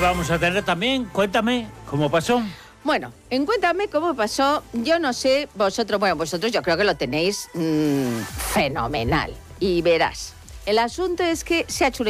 vamos a tener también, cuéntame, ¿cómo pasó? Bueno, en Cuéntame cómo pasó, yo no sé, vosotros yo creo que lo tenéis fenomenal. Y verás, el asunto es que se ha hecho una